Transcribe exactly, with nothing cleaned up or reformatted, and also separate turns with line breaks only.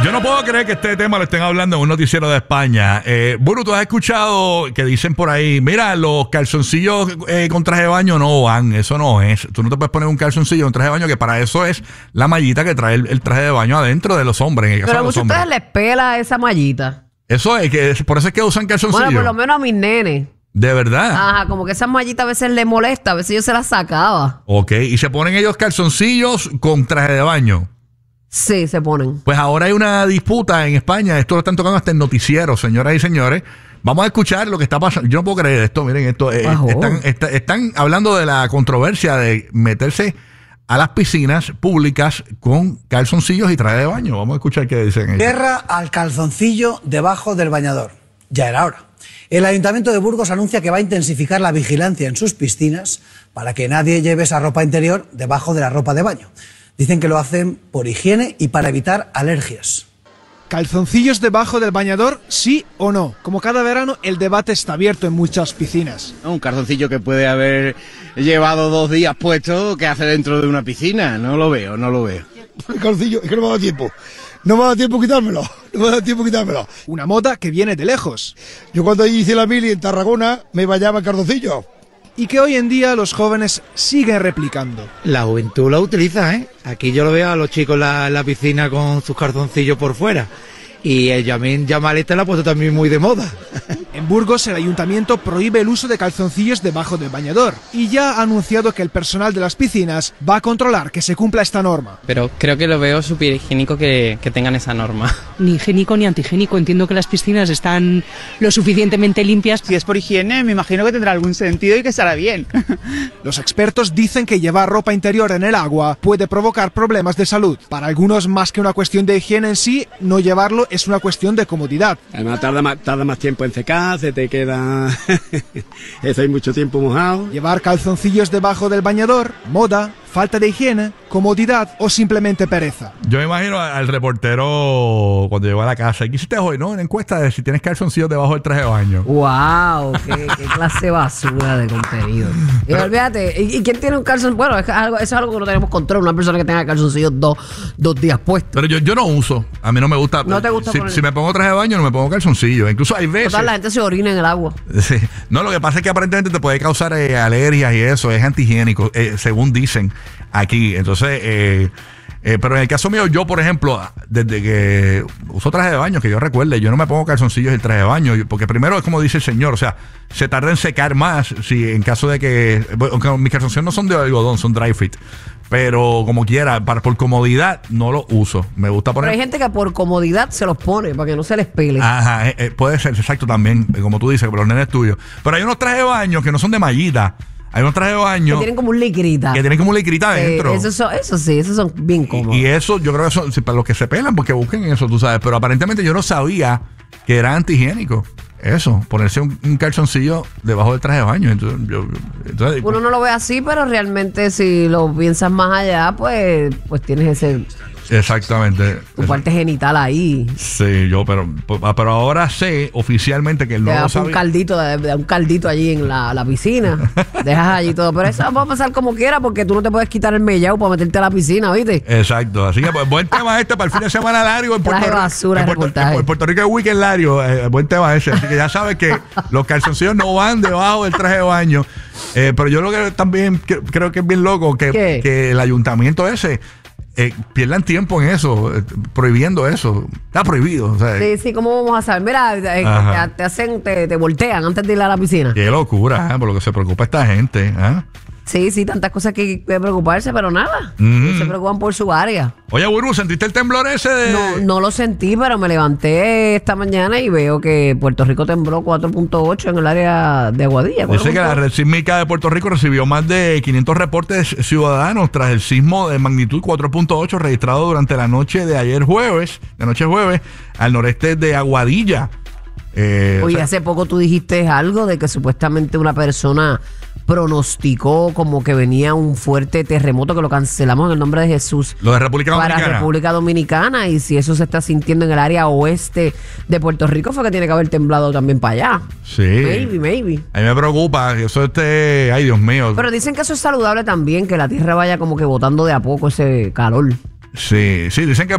Yo no puedo creer que este tema lo estén hablando en un noticiero de España. Eh, Buru, ¿tú has escuchado que dicen por ahí, mira, los calzoncillos eh, con traje de baño no van? Eso no es. Tú no te puedes poner un calzoncillo con traje de baño, que para eso es la mallita que trae el, el traje de baño adentro de los hombres. En el caso
Pero a
de los
muchos
hombres.
ustedes les pela esa mallita.
Eso es, que por eso es que usan calzoncillos.
Bueno, por lo menos a mis nenes.
¿De verdad?
Ajá, como que esa mallita a veces les molesta, a veces yo se la sacaba.
Ok, y se ponen ellos calzoncillos con traje de baño.
Sí, se ponen.
Pues ahora hay una disputa en España. Esto lo están tocando hasta en noticiero, señoras y señores. Vamos a escuchar lo que está pasando. Yo no puedo creer esto. Miren esto. Eh, están, está, están hablando de la controversia de meterse a las piscinas públicas con calzoncillos y traje de baño. Vamos a escuchar qué dicen ellos.
Guerra al calzoncillo debajo del bañador. Ya era hora. El Ayuntamiento de Burgos anuncia que va a intensificar la vigilancia en sus piscinas para que nadie lleve esa ropa interior debajo de la ropa de baño. Dicen que lo hacen por higiene y para evitar alergias.
¿Calzoncillos debajo del bañador, sí o no? Como cada verano, el debate está abierto en muchas piscinas.
Un calzoncillo que puede haber llevado dos días puesto, ¿qué hace dentro de una piscina? No lo veo, no lo veo.
El calzoncillo, es que no me ha dado tiempo. No me ha dado tiempo quitármelo. No me ha dado tiempo quitármelo.
Una moda que viene de lejos.
Yo cuando hice la mili en Tarragona, me bañaba en calzoncillo.
Y que hoy en día los jóvenes siguen replicando.
La juventud lo utiliza, ¿eh? Aquí yo lo veo a los chicos en la, la piscina con sus calzoncillos por fuera. Y el Yamin Yamaleta la ha puesto también muy de moda.
En Burgos, el ayuntamiento prohíbe el uso de calzoncillos debajo del bañador y ya ha anunciado que el personal de las piscinas va a controlar que se cumpla esta norma.
Pero creo que lo veo súper higiénico que, que tengan esa norma.
Ni higiénico ni antihigiénico. Entiendo que las piscinas están lo suficientemente limpias.
Si es por higiene, me imagino que tendrá algún sentido y que estará bien.
Los expertos dicen que llevar ropa interior en el agua puede provocar problemas de salud. Para algunos, más que una cuestión de higiene en sí, no llevarlo es una cuestión de comodidad.
Además tarda más, tarda más tiempo en secar, se te queda eso, hay mucho tiempo mojado.
Llevar calzoncillos debajo del bañador, moda, falta de higiene, comodidad o simplemente pereza.
Yo me imagino al reportero cuando llegó a la casa. ¿Qué hiciste hoy? No, una encuesta de si tienes calzoncillos debajo del traje de baño.
¡Wow! ¡Qué, qué clase de basura de contenido! Y olvídate, ¿y, y quién tiene un calzón? Bueno, es algo, eso es algo que no tenemos control. Una persona que tenga calzoncillos dos, dos días puestos.
Pero yo, yo no uso. A mí no me gusta.
¿No te gusta
Si,
poner...
si me pongo traje de baño, no me pongo calzoncillos. Incluso hay veces.
Total, la gente se orina en el agua.
Sí. No, lo que pasa es que aparentemente te puede causar eh, alergias y eso. Es antihigiénico, eh, según dicen aquí. Entonces, eh, eh, pero en el caso mío, yo, por ejemplo, desde que uso traje de baño, que yo recuerde, yo no me pongo calzoncillos y el traje de baño, porque primero es como dice el señor, o sea, se tarda en secar más, si en caso de que, aunque mis calzoncillos no son de algodón, son dry fit, pero como quiera, para, por comodidad, no los uso. Me gusta poner...
Pero hay gente que por comodidad se los pone, para que no se les pele.
Ajá, eh, eh, puede ser, exacto también, como tú dices, los nenes tuyos. Pero hay unos trajes de baño que no son de mallita. Hay unos trajes de baño
que tienen como un licrita.
Que tienen como un licrita
sí,
adentro.
Eso, son, eso sí, esos son bien cómodos.
Y, y eso, yo creo que son para los que se pelan, porque busquen eso, tú sabes. Pero aparentemente yo no sabía que era antihigiénico. Eso, ponerse un, un calzoncillo debajo del traje de baño. Entonces, yo, entonces,
uno no lo ve así, pero realmente si lo piensas más allá, pues, pues tienes ese...
Exactamente.
Tu parte genital ahí.
Sí, yo, pero, pero ahora sé oficialmente que él no lo sabía.
Un caldito, de, un caldito allí en la, la piscina. Dejas allí todo. Pero eso va a pasar como quiera, porque tú no te puedes quitar el mellao para meterte a la piscina, ¿viste?
Exacto. Así que pues, buen tema este para el fin de semana largo en Puerto
Traje
Rico.
basura,
en, Puerto, en, en Puerto Rico es weekend largo. Eh, buen tema ese. Así que ya sabes que los calzoncillos no van debajo del traje de baño. Eh, pero yo lo que también que, creo que es bien loco que, que el ayuntamiento ese Eh, pierdan tiempo en eso, eh, prohibiendo eso. Está prohibido. O sea,
sí, sí, ¿cómo vamos a saber? Mira, eh, te, te hacen, te, te voltean antes de ir a la piscina.
Qué locura, ¿eh? Por lo que se preocupa esta gente. ¿eh?
Sí, sí, tantas cosas que hay que preocuparse, pero nada.
Mm.
Se preocupan por su área.
Oye, Buru, ¿sentiste el temblor ese de...?
No, no lo sentí, pero me levanté esta mañana y veo que Puerto Rico tembló cuatro punto ocho en el área de Aguadilla.
Dice que la red sísmica de Puerto Rico recibió más de quinientos reportes ciudadanos tras el sismo de magnitud cuatro punto ocho registrado durante la noche de ayer jueves, de noche jueves, al noreste de Aguadilla.
Eh, Oye, o sea, hace poco tú dijiste algo de que supuestamente una persona pronosticó como que venía un fuerte terremoto, que lo cancelamos en el nombre de Jesús.
Lo de República Dominicana.
Para República Dominicana, y si eso se está sintiendo en el área oeste de Puerto Rico, fue que tiene que haber temblado también para allá.
Sí.
Maybe, maybe.
A mí me preocupa, eso este, ay Dios mío.
Pero dicen que eso es saludable también, que la tierra vaya como que botando de a poco ese calor.
Sí, sí, dicen que